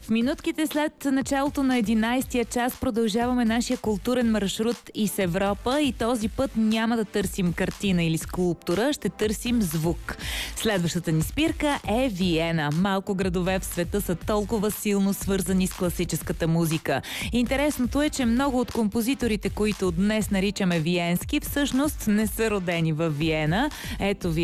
В минутките след началото на 11-я час продължаваме нашия културен маршрут из Европа и този път няма да търсим картина или скулптура, ще търсим звук. Следващата ни спирка е Виена. Малко градове в света са толкова силно свързани с класическата музика. Интересното е, че много от композиторите, които днес наричаме виенски, всъщност не са родени във Виена. Ето ви